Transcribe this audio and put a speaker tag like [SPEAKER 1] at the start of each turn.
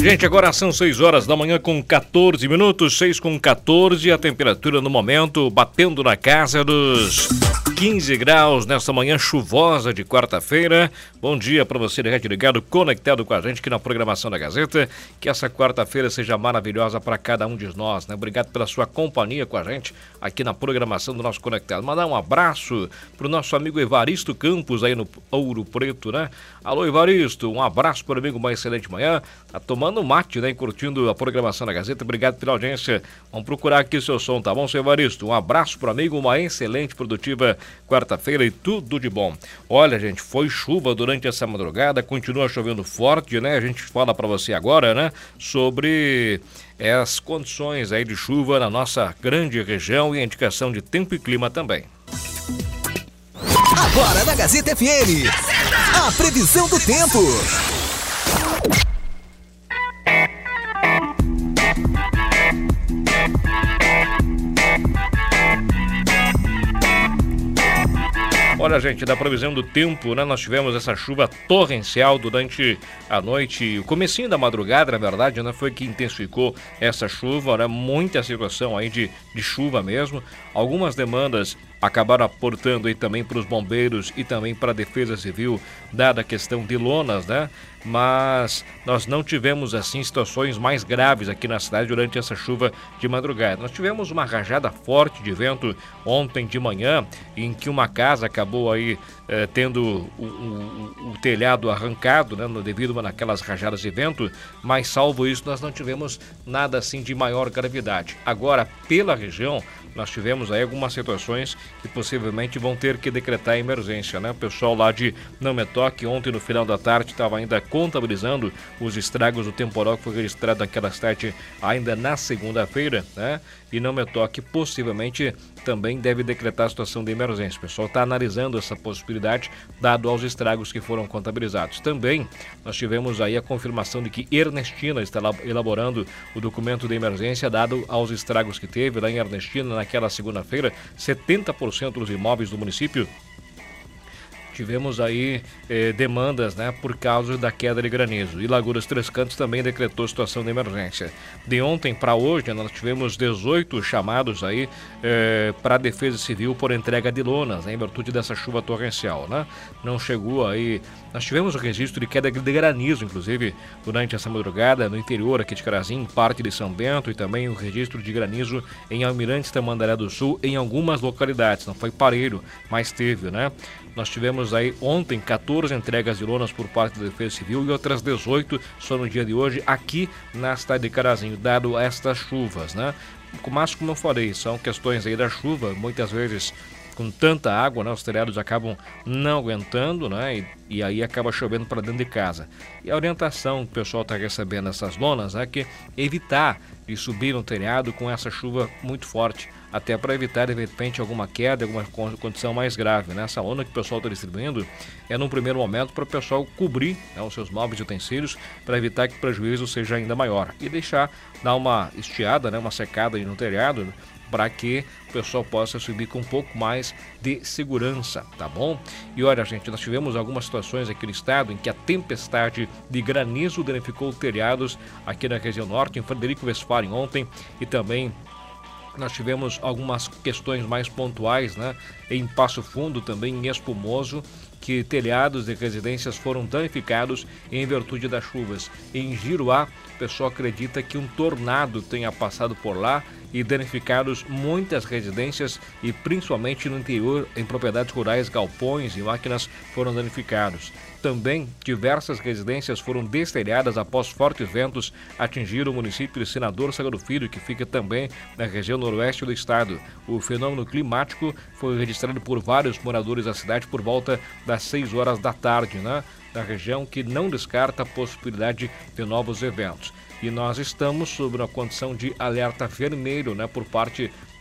[SPEAKER 1] Gente, agora são 6 horas da manhã com 14 minutos, 6 com 14, a temperatura no momento batendo na casa dos 15 graus nesta manhã chuvosa de quarta-feira. Bom dia para você ligado, conectado com a gente aqui na programação da Gazeta. Que essa quarta-feira seja maravilhosa para cada um de nós, né? Obrigado pela sua companhia com a gente aqui na programação do nosso Conectado. Mandar um abraço pro nosso amigo Evaristo Campos aí no Ouro Preto, né? Alô, Evaristo, um abraço para o amigo, uma excelente manhã. Tá tomando mate, né? Curtindo a programação da Gazeta. Obrigado pela audiência. Vamos procurar aqui o seu som, tá bom, seu Evaristo? Um abraço pro amigo, uma excelente, produtiva quarta-feira e tudo de bom. Olha, gente, foi chuva durante essa madrugada, continua chovendo forte, né? A gente fala para você agora, né? Sobre as condições aí de chuva na nossa grande região e a indicação de tempo e clima também.
[SPEAKER 2] Agora na Gazeta FM, a previsão do tempo.
[SPEAKER 1] Olha, gente, da previsão do tempo, né? Nós tivemos essa chuva torrencial durante a noite, o comecinho da madrugada, na verdade, né? Foi que intensificou essa chuva, né? Muita situação aí de chuva mesmo. Algumas demandas acabaram aportando aí também para os bombeiros e também para a Defesa Civil, dada a questão de lonas, né? Mas nós não tivemos, assim, situações mais graves aqui na cidade durante essa chuva de madrugada. Nós tivemos uma rajada forte de vento ontem de manhã, em que uma casa acabou aí tendo o telhado arrancado, né? Devido naquelas rajadas de vento, mas salvo isso, nós não tivemos nada assim de maior gravidade. Agora, pela região, nós tivemos aí algumas situações que possivelmente vão ter que decretar emergência, né? O pessoal lá de Não Me Toque, ontem no final da tarde, estava ainda contabilizando os estragos do temporal que foi registrado naquela cidade ainda na segunda-feira, né? E Não Me Toque possivelmente também deve decretar a situação de emergência. O pessoal está analisando essa possibilidade, dado aos estragos que foram contabilizados. Também nós tivemos aí a confirmação de que Ernestina está elaborando o documento de emergência, dado aos estragos que teve lá em Ernestina naquela segunda-feira. 70% dos imóveis do município tivemos aí demandas, né, por causa da queda de granizo. E Lagoas Três Cantos também decretou situação de emergência. De ontem para hoje, nós tivemos 18 chamados aí para a Defesa Civil por entrega de lonas, né, em virtude dessa chuva torrencial, né? Não chegou aí. Nós tivemos o registro de queda de granizo, inclusive, durante essa madrugada, no interior aqui de Carazinho, parte de São Bento, e também o registro de granizo em Almirante Tamandaré do Sul, em algumas localidades. Não foi parelho, mas teve, né? Nós tivemos aí ontem 14 entregas de lonas por parte da Defesa Civil e outras 18 só no dia de hoje aqui na cidade de Carazinho, dado estas chuvas, né? Mas, como eu falei, são questões aí da chuva, muitas vezes com tanta água, né, os telhados acabam não aguentando, né, e aí acaba chovendo para dentro de casa. E a orientação que o pessoal está recebendo essas lonas é que evitar de subir no telhado com essa chuva muito forte, até para evitar, de repente, alguma queda, alguma condição mais grave, né? Essa lona que o pessoal está distribuindo é, num primeiro momento, para o pessoal cobrir, né, os seus móveis e utensílios, para evitar que o prejuízo seja ainda maior. E deixar dar uma estiada, né, uma secada aí no telhado, para que o pessoal possa subir com um pouco mais de segurança, tá bom? E olha, gente, nós tivemos algumas situações aqui no estado em que a tempestade de granizo danificou telhados aqui na região norte, em Frederico Westphalen ontem, e também nós tivemos algumas questões mais pontuais, né? Em Passo Fundo, também em Espumoso, que telhados de residências foram danificados em virtude das chuvas. Em Giruá, o pessoal acredita que um tornado tenha passado por lá e danificados muitas residências e principalmente no interior, em propriedades rurais, galpões e máquinas foram danificados. Também diversas residências foram destelhadas após fortes ventos atingir o município de Senador Salgado Filho, que fica também na região noroeste do estado. O fenômeno climático foi registrado por vários moradores da cidade por volta das 6 horas da tarde, né? Da região, que não descarta a possibilidade de novos eventos. E nós estamos sob uma condição de alerta vermelho, né, por parte